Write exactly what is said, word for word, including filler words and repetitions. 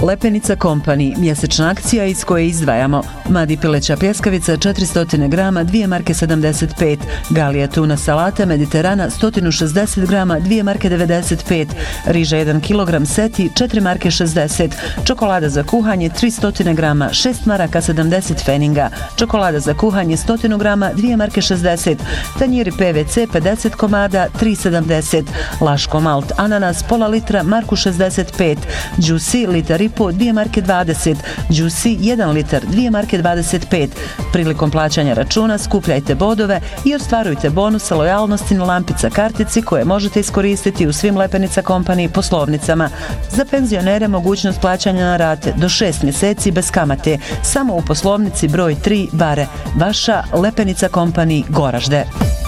Lepenica Company, mjesečna akcija iz koje izdvajamo. Madi pileća pljeskavica četiristo grama, dvije marke sedamdeset pet. Galija tuna salata Mediterana sto šezdeset grama, dvije marke devedeset pet. Riža jedan kilogram seti, četiri marke šezdeset. Čokolada za kuhanje tristo grama, šest maraka sedamdeset feninga. Čokolada za kuhanje sto grama, dvije marke šezdeset. Tanjiri P V C pedeset komada, tri sedamdeset. Laško malt ananas pola litra, marku šezdeset pet. Juicy litar i po, dvije marke dvadeset. Juicy jedan litar, dvije marke dvadeset pet. Prilikom plaćanja računa skupljajte bodove i ostvarujte bonuse lojalnosti na lampica kartici koje možete iskoristiti u svim Lepenica Company poslovnicama. Za penzionere mogućnost plaćanja na rate do šest mjeseci bez kamate, samo u poslovnici broj tri Bare. Vaša Lepenica Company, Goražde.